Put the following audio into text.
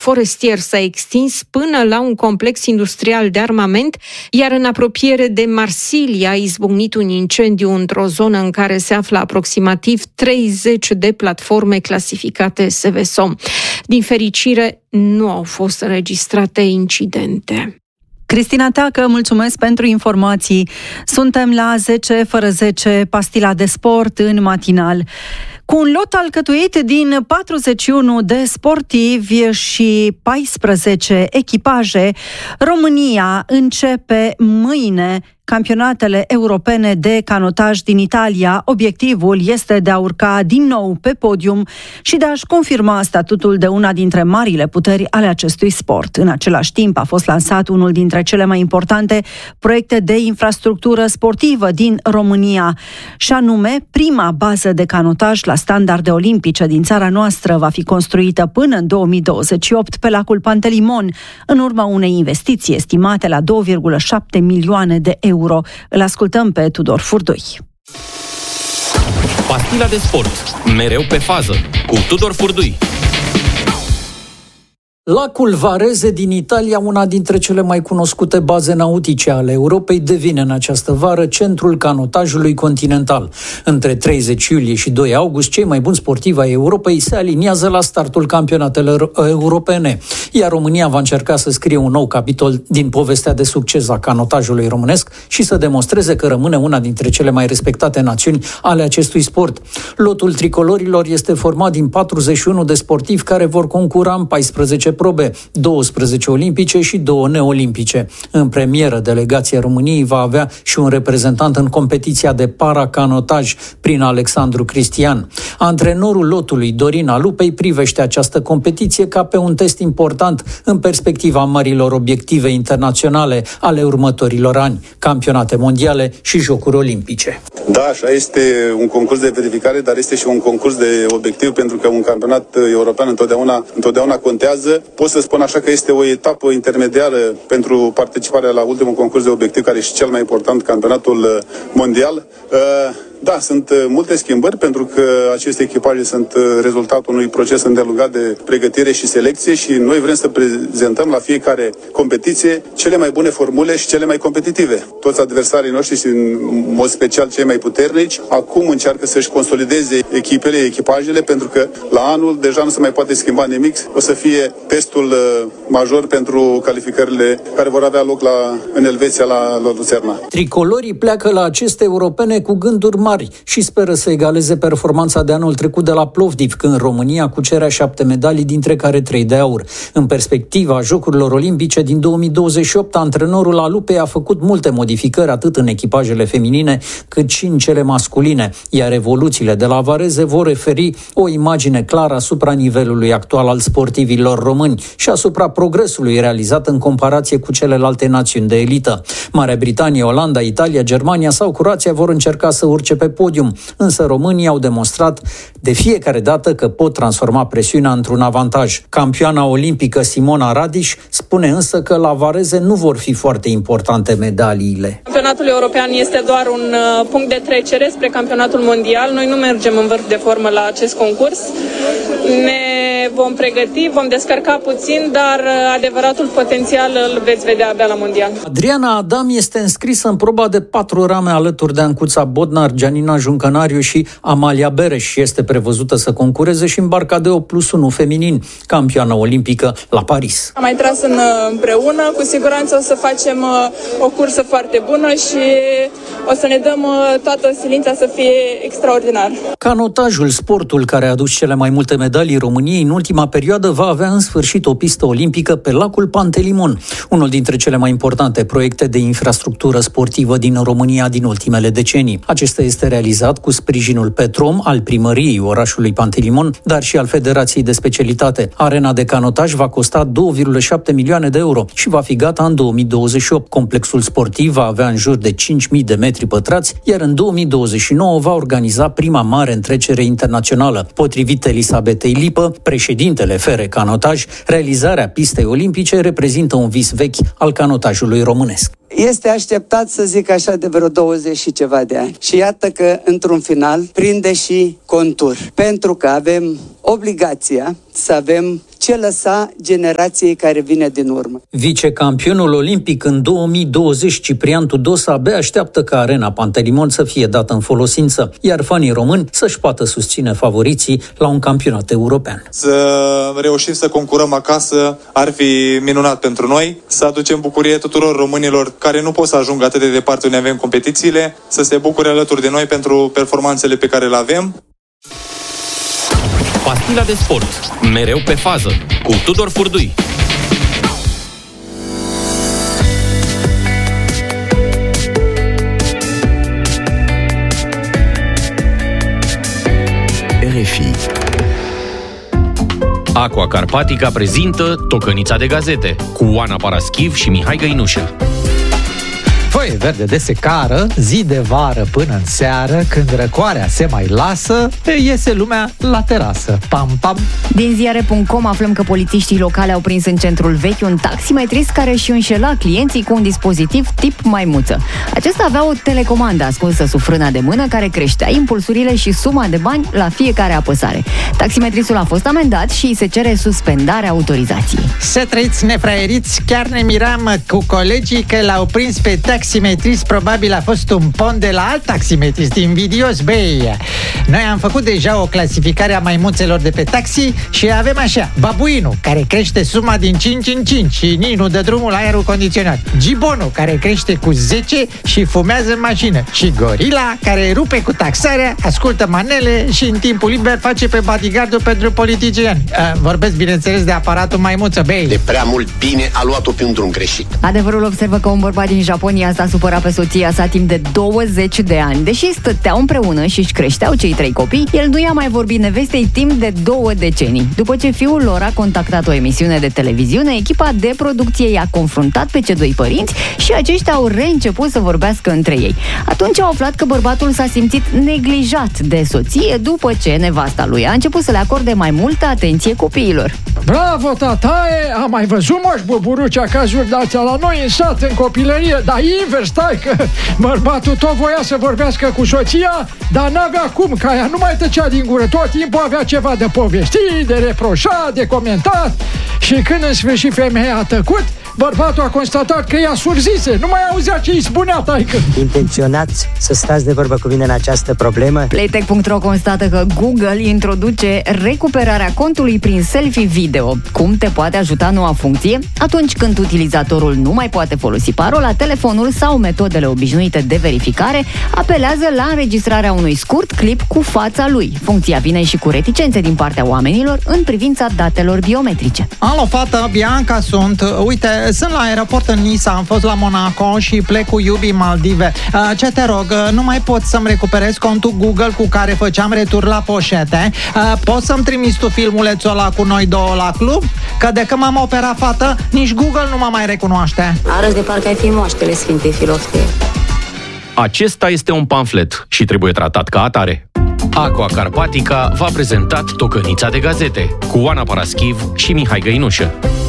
forestier s-a extins până la un complex industrial de armament, iar în apropiere de Marsilia a izbucnit un incendiu într-o zonă în care se află aproximativ 30 de platforme clasificate SVSOM. Din fericire, nu au fost înregistrate incidente. Cristina Teacă, mulțumesc pentru informații. Suntem la 10:10, pastila de sport în matinal. Cu un lot alcătuit din 41 de sportivi și 14 echipaje, România începe mâine campionatele europene de canotaj din Italia. Obiectivul este de a urca din nou pe podium și de a-și confirma statutul de una dintre marile puteri ale acestui sport. În același timp a fost lansat unul dintre cele mai importante proiecte de infrastructură sportivă din România, și anume prima bază de canotaj la standarde olimpice din țara noastră va fi construită până în 2028 pe lacul Pantelimon, în urma unei investiții estimate la 2,7 milioane de euro. Îl ascultăm pe Tudor Furdui. Pastila de sport, mereu pe fază, cu Tudor Furdui. Lacul Varese din Italia, una dintre cele mai cunoscute baze nautice ale Europei, devine în această vară centrul canotajului continental. Între 30 iulie și 2 august, cei mai buni sportivi ai Europei se aliniază la startul campionatelor europene, iar România va încerca să scrie un nou capitol din povestea de succes a canotajului românesc și să demonstreze că rămâne una dintre cele mai respectate națiuni ale acestui sport. Lotul tricolorilor este format din 41 de sportivi care vor concura în 14 probe, 12 olimpice și 2 neolimpice. În premieră, delegația României va avea și un reprezentant în competiția de paracanotaj prin Alexandru Cristian. Antrenorul lotului, Dorin Alupei, privește această competiție ca pe un test important în perspectiva marilor obiective internaționale ale următorilor ani, campionate mondiale și jocuri olimpice. Da, așa este un concurs de verificare, dar este și un concurs de obiectiv, pentru că un campionat european întotdeauna contează. Pot să spun așa că este o etapă intermediară pentru participarea la ultimul concurs de obiectiv, care e și cel mai important, campionatul mondial. Da, sunt multe schimbări, pentru că aceste echipaje sunt rezultatul unui proces îndelungat de pregătire și selecție și noi vrem să prezentăm la fiecare competiție cele mai bune formule și cele mai competitive. Toți adversarii noștri și în mod special cei mai puternici acum încearcă să-și consolideze echipajele, pentru că la anul deja nu se mai poate schimba nimic. O să fie testul major pentru calificările care vor avea loc în Elveția, la Lucerna. Tricolorii pleacă la aceste europene cu gânduri mari și speră să egaleze performanța de anul trecut de la Plovdiv, când România cucerea 7 medalii, dintre care 3 de aur. În perspectiva Jocurilor Olimpice din 2028, antrenorul Alupei a făcut multe modificări atât în echipajele feminine cât și în cele masculine, iar evoluțiile de la Varese vor referi o imagine clară asupra nivelului actual al sportivilor români și asupra progresului realizat în comparație cu celelalte națiuni de elită. Marea Britanie, Olanda, Italia, Germania sau Croația vor încerca să urce pe podium, însă românii au demonstrat de fiecare dată că pot transforma presiunea într-un avantaj. Campioana olimpică Simona Radiș spune însă că la Varese nu vor fi foarte importante medaliile. Campionatul european este doar un punct de trecere spre campionatul mondial. Noi nu mergem în vârf de formă la acest concurs. Ne vom pregăti, vom descărca puțin, dar adevăratul potențial îl veți vedea abia la mondial. Adriana Adam este înscrisă în proba de 4 rame alături de Ancuța Bodnar, Gianina Juncănariu și Amalia Bereș și este prevăzută să concureze și în barca de 8+1 feminin, campioană olimpică la Paris. Am mai tras împreună, cu siguranță o să facem o cursă foarte bună și o să ne dăm toată silința să fie extraordinar. Canotajul, sportul care a adus cele mai multe medalii României în ultima perioadă, va avea în sfârșit o pistă olimpică pe lacul Pantelimon, unul dintre cele mai importante proiecte de infrastructură sportivă din România din ultimele decenii. Acesta este realizat cu sprijinul Petrom, al primăriei orașului Pantelimon, dar și al Federației de Specialitate. Arena de canotaj va costa 2,7 milioane de euro și va fi gata în 2028. Complexul sportiv va avea în jur de 5.000 de metri pătrați, iar în 2029 va organiza prima mare întrecere internațională. Potrivit Elisabetei Lipă, președintele FR Canotaj, realizarea pistei olimpice reprezintă un vis vechi al canotajului românesc. Este așteptat, să zic așa, de vreo 20 și ceva de ani. Și iată că, într-un final, prinde și contur. Pentru că avem obligația să avem ce lăsa generației care vine din urmă. Vicecampionul olimpic în 2020, Ciprian Tudosa, abia așteaptă ca Arena Pantelimon să fie dată în folosință, iar fanii români să-și poată susține favoriții la un campionat european. Să reușim să concurăm acasă ar fi minunat pentru noi, să aducem bucurie tuturor românilor care nu pot să ajungă atât de departe unde avem competițiile, să se bucure alături de noi pentru performanțele pe care le avem. Pastila de sport. Mereu pe fază. Cu Tudor Furdui. RFI. Aqua Carpatica prezintă Tocănița de gazete cu Oana Paraschiv și Mihai Găinușă. Foaie verde de secară, zi de vară până în seară, când răcoarea se mai lasă, iese lumea la terasă. Pam, pam! Din ziare.com aflăm că polițiștii locali au prins în centrul vechi un taximetrist care își înșela clienții cu un dispozitiv tip maimuță. Acesta avea o telecomandă ascunsă sub frâna de mână care creștea impulsurile și suma de bani la fiecare apăsare. Taximetristul a fost amendat și îi se cere suspendarea autorizației. Să trăiți, nefraieriți, chiar ne miram cu colegii că l-au prins pe taximetrist, probabil a fost un pont de la alt taximetrist, invidios, băi. Noi am făcut deja o clasificare a maimuțelor de pe taxi și avem așa: babuinul, care crește suma din 5 în 5 și nici nu dă drumul la aerul condiționat; gibonul, care crește cu 10 și fumează în mașină; și gorila, care rupe cu taxarea, ascultă manele și în timpul liber face pe bodyguard-ul pentru politicieni. Vorbesc, bineînțeles, de aparatul maimuță, băi. De prea mult bine a luat-o pe un drum greșit. Adevărul observă că un bărbat din Japonia s-a supărat pe soția sa timp de 20 de ani. Deși stăteau împreună și își creșteau cei 3 copii, el nu i-a mai vorbit nevestei timp de 2 decenii. După ce fiul lor a contactat o emisiune de televiziune, echipa de producție i-a confruntat pe cei 2 părinți și aceștia au reînceput să vorbească între ei. Atunci au aflat că bărbatul s-a simțit neglijat de soție după ce nevasta lui a început să le acorde mai multă atenție copiilor. Bravo, tataie! Am mai văzut, moș buburucea, cazuri de-astea la noi în sat, în copilărie, dar invers, stai că bărbatul tot voia să vorbească cu soția, dar n-avea cum, că aia nu mai tăcea din gură, tot timpul avea ceva de povestit, de reproșat, de comentat. Și când în sfârșit femeia a tăcut, bărbatul a constatat că ea surzise, nu mai auzea ce îi spunea taică. Intenționați să stați de vorbă cu mine în această problemă? Playtech.ro constată că Google introduce recuperarea contului prin selfie video. Cum te poate ajuta noua funcție? Atunci când utilizatorul nu mai poate folosi parola, telefonul sau metodele obișnuite de verificare, apelează la înregistrarea unui scurt clip cu fața lui. Funcția vine și cu reticențe din partea oamenilor în privința datelor biometrice. Alo, fată, Bianca sunt. Uite, sunt la aeroport în Nisa, am fost la Monaco și plec cu iubii Maldive. Ce te rog, nu mai pot să-mi recuperez contul Google cu care făceam retur la poșete? Poți să-mi trimiți tu filmulețul ăla cu noi 2 la club? Că de când m-am operat, fată, nici Google nu mă mai recunoaște. Arăți de parcă ai fi moaștele Sfintei Filoftie. Acesta este un pamflet și trebuie tratat ca atare. Aqua Carpatica v-a prezentat Tocănița de gazete cu Oana Paraschiv și Mihai Găinușă.